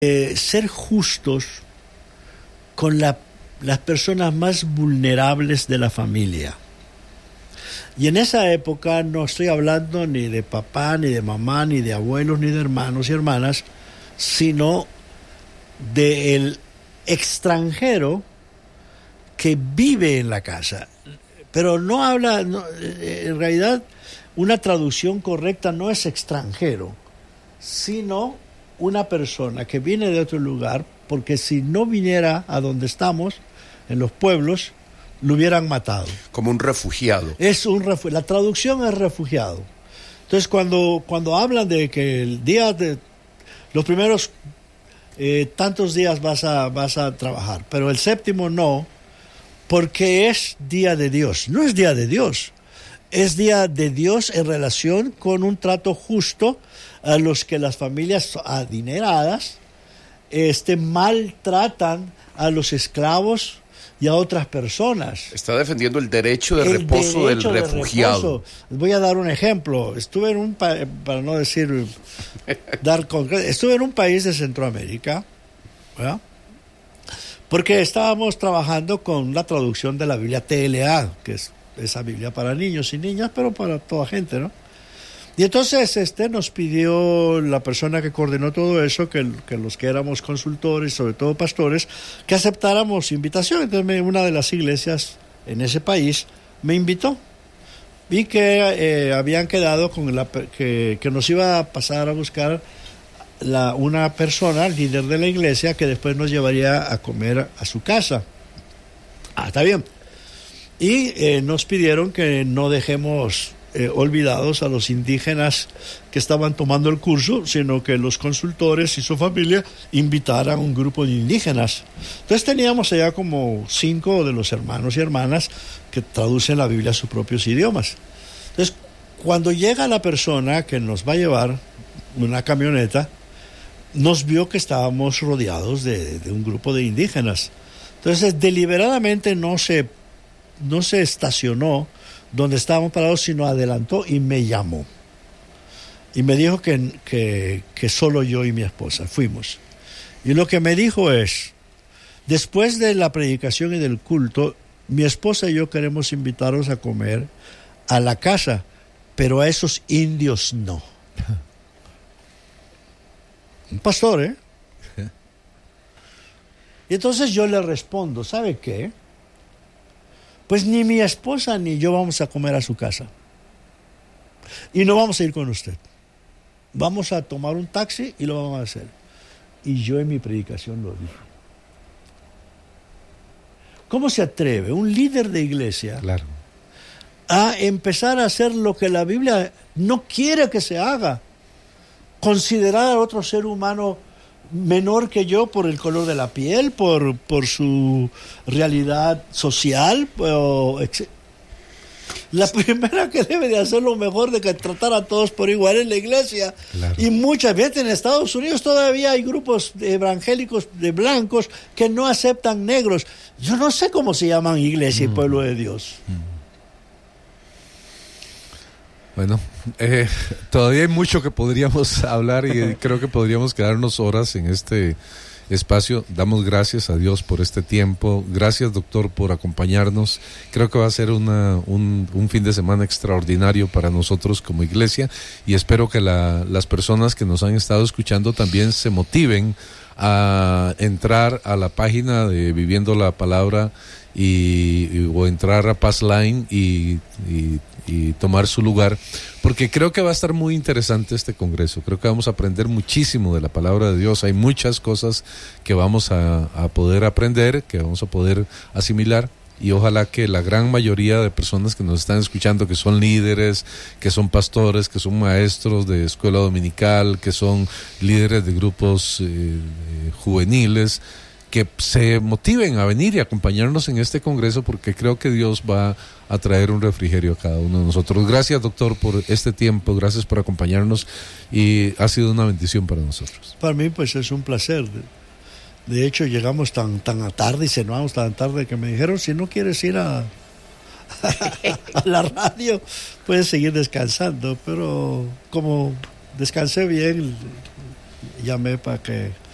ser justos con las personas más vulnerables de la familia. Y en esa época no estoy hablando ni de papá, ni de mamá, ni de abuelos, ni de hermanos y hermanas, sino del extranjero que vive en la casa. Pero no habla, en realidad una traducción correcta no es extranjero, sino una persona que viene de otro lugar, porque si no viniera a donde estamos, en los pueblos, lo hubieran matado. Como un refugiado. La traducción es refugiado. Entonces, cuando hablan de que el día de los primeros tantos días vas a trabajar, pero el séptimo no, porque es día de Dios. No es día de Dios, es día de Dios en relación con un trato justo a los que las familias adineradas maltratan a los esclavos y a otras personas. Está defendiendo el derecho de reposo del refugiado. Voy a dar un ejemplo. Estuve en para no decir, estuve en un país de Centroamérica, ¿verdad? Porque estábamos trabajando con la traducción de la Biblia TLA, que es esa Biblia para niños y niñas, pero para toda gente, ¿no? Y entonces nos pidió la persona que coordinó todo eso, que los que éramos consultores, sobre todo pastores, que aceptáramos invitación. Entonces una de las iglesias en ese país me invitó y que habían quedado con que nos iba a pasar a buscar una persona, líder de la iglesia, que después nos llevaría a comer a su casa. Está bien. Y nos pidieron que no dejemos olvidados a los indígenas que estaban tomando el curso, sino que los consultores y su familia invitaran a un grupo de indígenas. Entonces teníamos allá como 5 de los hermanos y hermanas que traducen la Biblia a sus propios idiomas. Entonces, cuando llega la persona que nos va a llevar una camioneta, nos vio que estábamos rodeados de un grupo de indígenas. Entonces, deliberadamente no se estacionó donde estábamos parados, sino adelantó y me llamó. Y me dijo que solo yo y mi esposa fuimos. Y lo que me dijo es, después de la predicación y del culto, mi esposa y yo queremos invitaros a comer a la casa, pero a esos indios no. Un pastor, ¿eh? Y entonces yo le respondo, ¿sabe qué? Pues ni mi esposa ni yo vamos a comer a su casa. Y no vamos a ir con usted. Vamos a tomar un taxi y lo vamos a hacer. Y yo en mi predicación lo dije. ¿Cómo se atreve un líder de iglesia a empezar a hacer lo que la Biblia no quiere que se haga? Considerar a otro ser humano menor que yo por el color de la piel, por su realidad social. La primera que debe de hacer lo mejor de que tratar a todos por igual es la iglesia. Claro. Y muchas veces en Estados Unidos todavía hay grupos evangélicos de blancos que no aceptan negros. Yo no sé cómo se llaman iglesia y pueblo de Dios. Bueno, todavía hay mucho que podríamos hablar y creo que podríamos quedarnos horas en este espacio. Damos gracias a Dios por este tiempo. Gracias, doctor, por acompañarnos. Creo que va a ser un fin de semana extraordinario para nosotros como iglesia y espero que las personas que nos han estado escuchando también se motiven a entrar a la página de Viviendo la Palabra o entrar a Passline y tomar su lugar, porque creo que va a estar muy interesante este congreso. Creo que vamos a aprender muchísimo de la palabra de Dios. Hay muchas cosas que vamos a poder aprender, que vamos a poder asimilar, y ojalá que la gran mayoría de personas que nos están escuchando, que son líderes, que son pastores, que son maestros de escuela dominical, que son líderes de grupos juveniles, que se motiven a venir y acompañarnos en este congreso, porque creo que Dios va a traer un refrigerio a cada uno de nosotros. Gracias, doctor, por este tiempo, gracias por acompañarnos y ha sido una bendición para nosotros. Para mí, pues, es un placer. De hecho, llegamos tan tarde y cenamos tan tarde que me dijeron, si no quieres ir a la radio, puedes seguir descansando. Pero como descansé bien, llamé para que